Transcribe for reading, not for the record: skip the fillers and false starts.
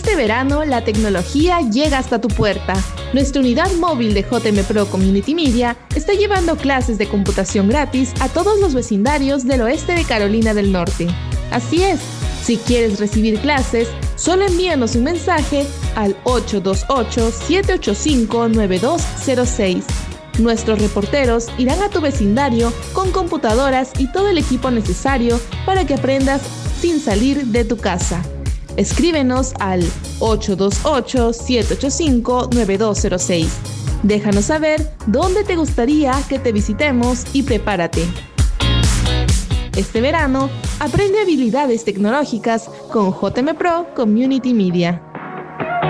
Este verano, la tecnología llega hasta tu puerta. Nuestra unidad móvil de JM Pro Community Media está llevando clases de computación gratis a todos los vecindarios del oeste de Carolina del Norte. Así es, si quieres recibir clases, solo envíanos un mensaje al 828-785-9206. Nuestros reporteros irán a tu vecindario con computadoras y todo el equipo necesario para que aprendas sin salir de tu casa. Escríbenos al 828-785-9206. Déjanos saber dónde te gustaría que te visitemos y prepárate. Este verano, aprende habilidades tecnológicas con JM Pro Community Media.